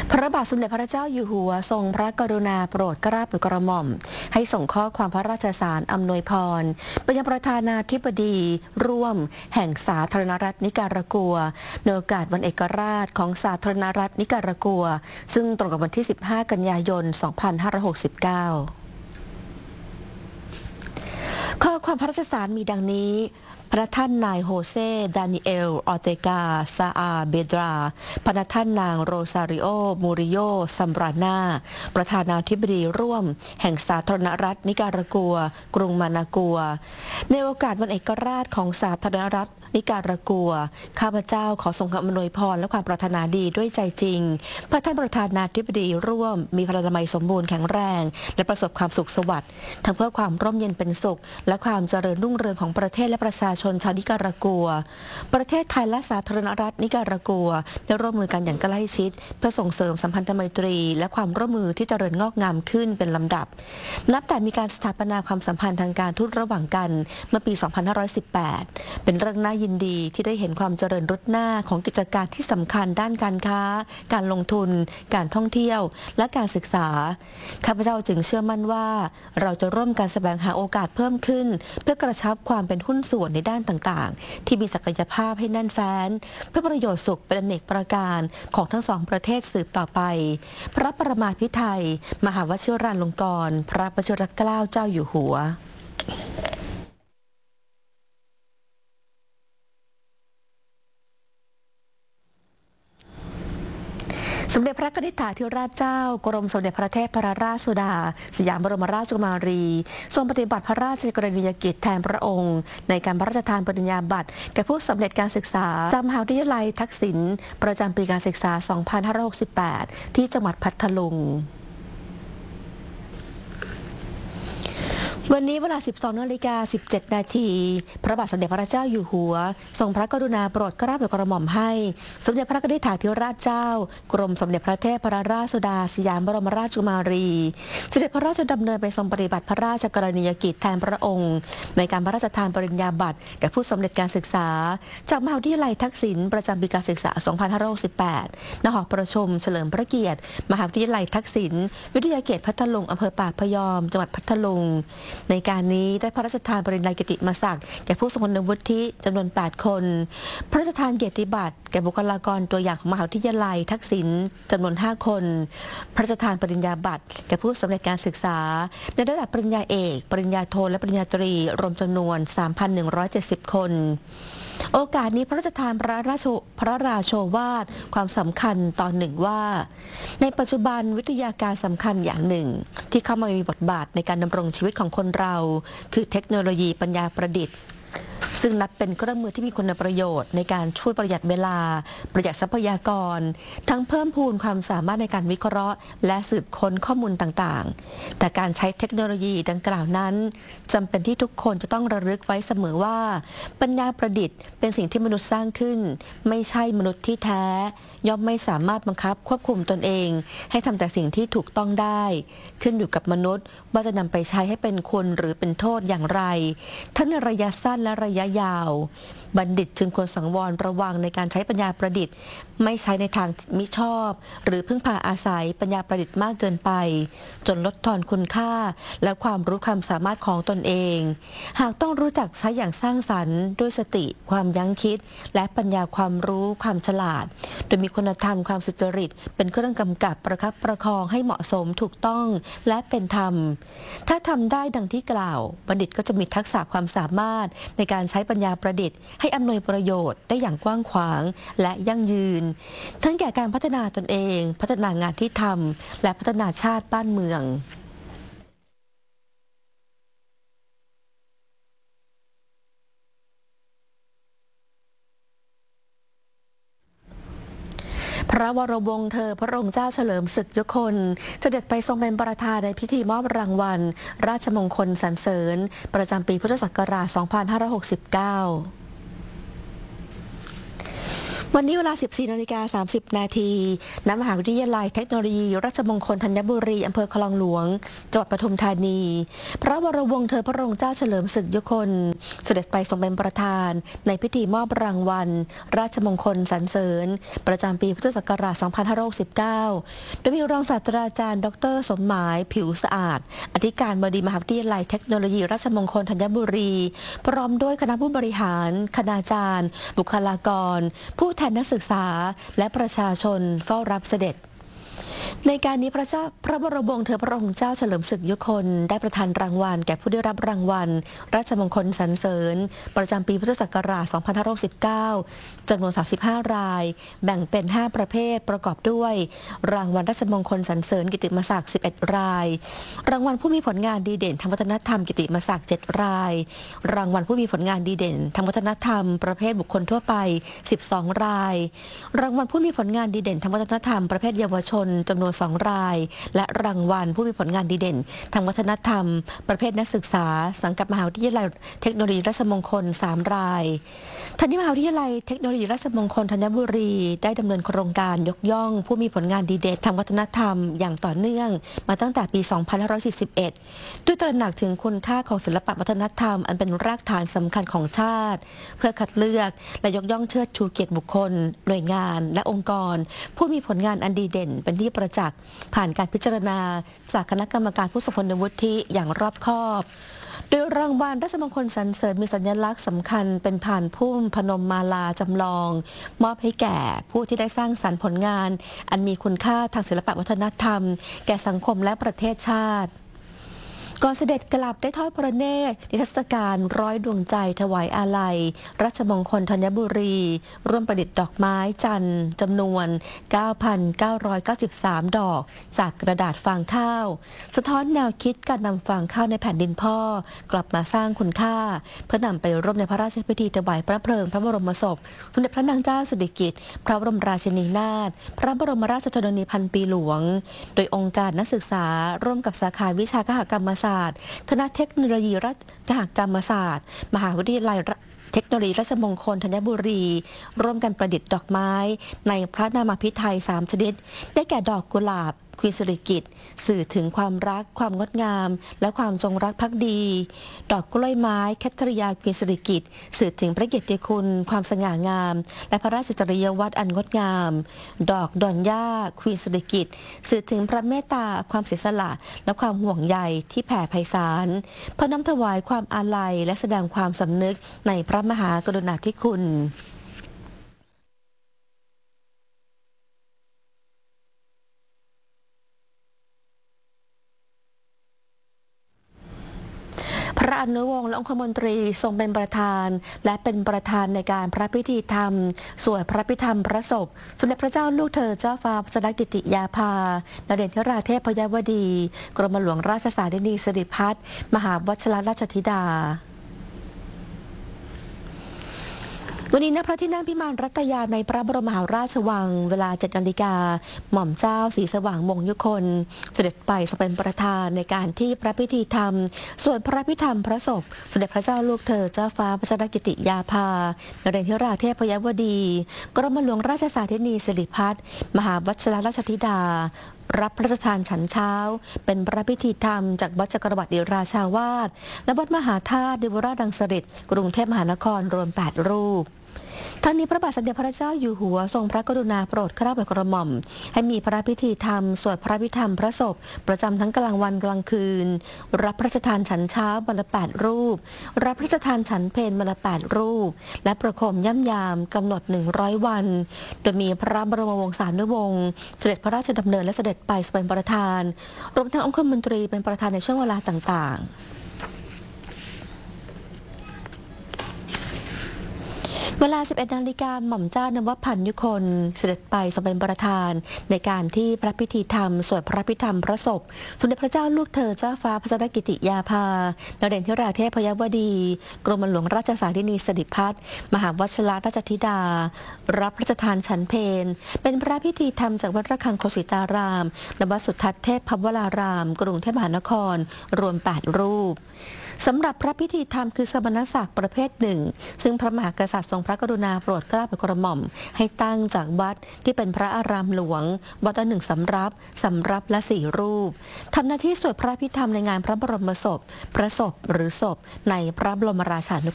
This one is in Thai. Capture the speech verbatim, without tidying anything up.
พระบาทสมเด็จพระเจ้าอยู่หัวทรงพระกรุณาโปรดเกล้าโปรดกระหม่อมให้ส่งข้อความพระราชสารอำนวยพรไปยังประธานาธิบดีร่วมแห่งสาธารณรัฐนิการากัวในโอกาสวันเอกราชของสาธารณรัฐนิการากัวซึ่งตรงกับวันที่สิบห้ากันยายนสองพันห้าร้อยหกสิบเก้าข้อความพระราชสารมีดังนี้พระท่านนายโฮเซดานิเอลออเตกาซาอาเบดราพระท่านนางโรซาริโอมูริโยซัมบรานาประธานาธิบดีร่วมแห่งสาธารณรัฐนิการากัวกรุงมานากัวในโอกาสวันเอกราชของสาธารณรัฐนิการากัวข้าพเจ้าขอส่งคำอำนวยพรและความปรารถนาดีด้วยใจจริงพระท่านประธานาธิบดีร่วมมีพลานามัยสมบูรณ์แข็งแรงและประสบความสุขสวัสดิ์ทั้งเพื่อความร่มเย็นเป็นสุขและความเจริญรุ่งเรืองของประเทศและประชาชนชาวนิการากัวประเทศไทยและสาธารณรัฐนิการากัวได้ร่วมมือกันอย่างใกล้ชิดเพื่อส่งเสริมสัมพันธไมตรีและความร่วมมือที่เจริญงอกงามขึ้นเป็นลำดับนับแต่มีการสถาปนาความสัมพันธ์ทางการทูตระหว่างกันเมื่อปี สองพันห้าร้อยสิบแปด เป็นเรื่องน่ายินดีที่ได้เห็นความเจริญรุดหน้าของกิจการที่สำคัญด้านการค้าการลงทุนการท่องเที่ยวและการศึกษาข้าพเจ้าจึงเชื่อมั่นว่าเราจะร่วมกันแสวงหาโอกาสเพิ่มขึ้นเพื่อกระชับความเป็นหุ้นส่วนในด้านต่างๆที่มีศักยภาพให้แน่นแฟ้นเพื่อประโยชน์สุขเป็นอเนกประการของทั้งสองประเทศสืบต่อไปพระประมาภิไธยมหาวชิราลงกรณ์พระวชิรเกล้าเจ้าอยู่หัวสมเด็จพระนิธิถาธิราชเจ้ากรมสมเด็จพระเทพรราชสุดาสยามบรมราชกุมารีทรงปฏิบัติพระราชกรณียกิจแทนพระองค์ในการพระราชทานปริญญาบัตรแก่ผู้สำเร็จการศึกษาจากมหาวิทยาลัยทักษิณประจำปีการศึกษา สองพันห้าร้อยหกสิบแปด ที่จังหวัดพัทลุงวันนี้เวลา สิบสองนาฬิกาสิบเจ็ดนาทีพระบาทสมเด็จพระเจ้าอยู่หัวทรงพระกรุณาโปรดเกล้าโปรดกระหม่อมให้สมเด็จพระนิธิถาธิราชเจ้ากรมสมเด็จพระเทพรราชสุดาสยามบรมราชกุมารีเสด็จพระราชดำเนินไปทรงปฏิบัติพระราชกรณียกิจแทนพระองค์ในการพระราชทานปริญญาบัตรแก่ผู้สำเร็จการศึกษาจากมหาวิทยาลัยทักษิณประจำปีการศึกษา สองพันห้าร้อยหกสิบแปด ณ หอประชุมเฉลิมพระเกียรติมหาวิทยาลัยทักษิณวิทยาเขตพัทลุงอำเภอปากพยอมจังหวัดพัทลุงในการนี้ได้พระราชทานปริญญากิติมศักดิ์แก่ผู้ทรงคุณวุฒิจำนวน แปด คนพระราชทานเกียรติบัตรแก่บุคลากรตัวอย่างของมหาวิทยาลัยทักษิณจำนวน ห้า คนพระราชทานปริญญาบัตรแก่ผู้สำเร็จการศึกษาในระดับปริญญาเอกปริญญาโทและปริญญาตรีรวมจำนวน สามพันหนึ่งร้อยเจ็ดสิบ คนโอกาสนี้พระราชทานพระราชพระราโชวาทความสำคัญตอนหนึ่งว่าในปัจจุบันวิทยาการสำคัญอย่างหนึ่งที่เข้ามามีบทบาทในการดำรงชีวิตของคนเราคือเทคโนโลยีปัญญาประดิษฐ์ซึ่งนับเป็นเครื่องมือที่มีคุณประโยชน์ในการช่วยประหยัดเวลาประหยัดทรัพยากรทั้งเพิ่มพูนความสามารถในการวิเคราะห์และสืบค้นข้อมูลต่างๆแต่การใช้เทคโนโลยีดังกล่าวนั้นจำเป็นที่ทุกคนจะต้องระลึกไว้เสมอว่าปัญญาประดิษฐ์เป็นสิ่งที่มนุษย์สร้างขึ้นไม่ใช่มนุษย์ที่แท้ย่อมไม่สามารถบังคับควบคุมตนเองให้ทำแต่สิ่งที่ถูกต้องได้ขึ้นอยู่กับมนุษย์ว่าจะนำไปใช้ให้เป็นคุณหรือเป็นโทษอย่างไรทั้งในระยะสั้นและระยะยาวบัณฑิตจึงควรสังวรระวังในการใช้ปัญญาประดิษฐ์ไม่ใช้ในทางมิชอบหรือพึ่งพาอาศัยปัญญาประดิษฐ์มากเกินไปจนลดทอนคุณค่าและความรู้ความสามารถของตนเองหากต้องรู้จักใช้อย่างสร้างสรรค์ด้วยสติความยั้งคิดและปัญญาความรู้ความฉลาดโดยมีคุณธรรมความสุจริตเป็นเครื่องกำกับประคับประคองให้เหมาะสมถูกต้องและเป็นธรรมถ้าทำได้ดังที่กล่าวบัณฑิตก็จะมีทักษะความสามารถในการใช้ปัญญาประดิษฐ์ให้อำนวยประโยชน์ได้อย่างกว้างขวางและยั่งยืนทั้งแก่การพัฒนาตนเองพัฒนางานที่ทำและพัฒนาชาติบ้านเมืองพระวรวงศ์เธอพระองค์เจ้าเฉลิมศึกยคลเสด็จไปทรงเป็นประธานในพิธีมอบรางวัลราชมงคลสรรเสริญประจำปีพุทธศักราช สองพันห้าร้อยหกสิบเก้าวันนี้เวลา สิบสี่นาฬิกาสามสิบนาที ณ มหาวิทยาลัยเทคโนโลยีราชมงคลธัญบุรีอำเภอคลองหลวงจังหวัดปทุมธานี พระวรวงศ์เธอพระองค์เจ้าเฉลิมศึกยุคน เสด็จไปทรงเป็นประธานในพิธีมอบรางวัลราชมงคลสรรเสริญประจำปีพุทธศักราช สองพันห้าร้อยหกสิบเก้า โดยมีรองศาสตราจารย์ดรสมหมายผิวสะอาดอธิการบดีมหาวิทยาลัยเทคโนโลยีราชมงคลธัญบุรีพร้อมด้วยคณะผู้บริหารคณาจารย์ บุคลากร ผู้แทนนักศึกษาและประชาชนเฝ้ารับเสด็จในการนี้พระเจ้าพระบรมวงศ์เธอพระองค์เจ้าเฉลิมศึกยุคนได้ประทานรางวัลแก่ผู้ได้รับรางวัลราชมงคลสรรเสริญประจำปีพุทธศักราช สองพันห้าร้อยหกสิบเก้า จำนวน สามสิบห้า รายแบ่งเป็น ห้า ประเภทประกอบด้วยรางวัลราชมงคลสรรเสริญกิตติมศักดิ์ สิบเอ็ด รายรางวัลผู้มีผลงานดีเด่นทางวัฒนธรรมกิตติมศักดิ์ เจ็ด รายรางวัลผู้มีผลงานดีเด่นทางวัฒนธรรมประเภทบุคคลทั่วไป สิบสอง รายรางวัลผู้มีผลงานดีเด่นทางวัฒนธรรมประเภทเยาวชนจำนวน สอง รายและรางวัลผู้มีผลงานดีเด่นทางวัฒนธรรมประเภทนักศึกษาสังกัดมหาวิทยาลัยเทคโนโลยีราชมงคล สาม รายทางนี้มหาวิทยาลัยเทคโนโลยีราชมงคลธัญบุรีได้ดำเนินโครงการยกย่องผู้มีผลงานดีเด่นทางวัฒนธรรมอย่างต่อเนื่องมาตั้งแต่ปี สองพันห้าร้อยสี่สิบเอ็ด ด้วยตระหนักถึงคุณค่าของศิลปะวัฒนธรรมอันเป็นรากฐานสำคัญของชาติเพื่อคัดเลือกและยกย่องเชิดชูเกียรติบุคคลหน่วยงานและองค์กรผู้มีผลงานอันดีเด่นเป็นที่ประจักษ์ผ่านการพิจารณาจากคณะกรรมการผู้ทรงคุณวุฒิอย่างรอบคอบโดยรางวัลราชมงคลสรรเสริญมีสัญลักษณ์สำคัญเป็นผ่านพุ่มพนมมาลาจำลองมอบให้แก่ผู้ที่ได้สร้างสรรค์ผลงานอันมีคุณค่าทางศิลปวัฒนธรรมแก่สังคมและประเทศชาติก่อนเสด็จกลับได้ทอดพระเนตรนิทรรศการร้อยดวงใจถวายอาลัยราชมงคลธัญบุรีร่วมประดิษฐ์ดอกไม้จันทร์จำนวน เก้าพันเก้าร้อยเก้าสิบสาม ดอกจากกระดาษฟางข้าวสะท้อนแนวคิดการนำฟางข้าวในแผ่นดินพ่อกลับมาสร้างคุณค่าเพื่อนำไปร่วมในพระราชพิธีถวายพระเพลิงพระบรมศพสมเด็จพระนางเจ้าสิริกิติ์พระบรมราชินีนาถพระบรมราชชนนีพันปีหลวงโดยองค์การนักศึกษาร่วมกับสาขาวิชาคหกรรมศาสตร์คณะเทคโนโลยีรัฐคหกรรมศาสตร์มหาวิทยาลัยเทคโนโลยีราชมงคลธัญบุรีร่วมกันประดิษฐ์ดอกไม้ในพระนามพิไทยสามชนิดได้แก่ดอกกุหลาบควีนสิริกิติ์สื่อถึงความรักความงดงามและความจงรักภักดีดอกกล้วยไม้แคทริยาควีนสิริกิติ์สื่อถึงพระเกียรติคุณความสง่างามและพระราชจริยวัตรอันงดงามดอกดอนย่าควีนสิริกิติ์สื่อถึงพระเมตตาความเสียสละและความห่วงใยที่แผ่ไพศาลเพื่อน้อมถวายความอาลัยและแสดงความสำนึกในพระมหากรุณาธิคุณพระอนุวงศ์และองคมนตรีทรงเป็นประธานและเป็นประธานในการพระพิธีธรรมสวดพระพิธรรมพระศพสมเด็จพระเจ้าลูกเธอเจ้าฟ้าพัชรกิติยาภานเรศวราเทพยวดีกรมหลวงราชสารินีสิริพัฒน์มหาวชิรราชธิดาวันนี้ณพระที่นั่งพิมานรัตยาในพระบรมมหาราชวังเวลา เจ็ดนาฬิกาหม่อมเจ้าศรีสว่างมงคลยุคนเสด็จไปทรงเป็นประธานในการที่พระพิธีธรรมส่วนพระพิธรรมพระศพสมเด็จพระเจ้าลูกเธอเจ้าฟ้าพัชรกิติยาภานเรศวราเทพยวดีกรมหลวงราชสารินีสิริพัฒน์มหาวชิรราชธิดารับพระราชทานฉันเช้าเป็นพระพิธีธรรมจากวัดจักรวรรดิราชาวาสและวัดมหาธาตุดิวราชดังสฤษฎ์กรุงเทพมหานครรวมแปดรูปทั้งนี้พระบาทสมเด็จพระเจ้าอยู่หัวทรงพระกรุณาโปรดเกล้าโปรดกระหม่อมให้มีพระพิธีธรรมสวดพระพิธรรมพระศพประจำทั้งกลางวันกลางคืนรับพระราชทานฉันเช้าวันละแปดรูปรับพระราชทานฉันเพลวันละแปดรูปและประโคมย่ำยามกำหนดหนึ่งร้อยวันโดยมีพระบรมวงศานุวงศ์เสด็จพระราชดำเนินและเสด็จไปเป็นประธานรวมทั้งองคมนตรีเป็นประธานในช่วงเวลาต่างๆเวลา สิบเอ็ดนาฬิกาหม่อมเจ้านวพันธ์ยุคนเสด็จไปทรงเป็นประธานในการที่พระพิธีธรรมสวดพระพิธรรมพระศพสมเด็จพระเจ้าลูกเธอเจ้าฟ้าพัชรกิติยาภานเรศวราเทพยวดีกรมหลวงราชสารินีสิริพัฒน์มหาวชิรราชธิดารับพระราชทานฉันเพลเป็นพระพิธีธรรมจากวัดระฆังโคสิตารามและวัดสุทัศน์เทพพวรารามกรุงเทพมหานครรวมแปดรูปสำหรับพระพิธีธรรมคือสมณศักดิ์ประเภทหนึ่งซึ่งพระมหากษัตริย์ทรงพระกรุณาโปรดเกล้าโปรดกระหม่อมให้ตั้งจากวัดที่เป็นพระอารามหลวงวัดละหนึ่งสำรับสำรับละสี่รูปทำหน้าที่สวดพระพิธรรมในงานพระบรมศพพระศพหรือศพในพระบรมราชานุ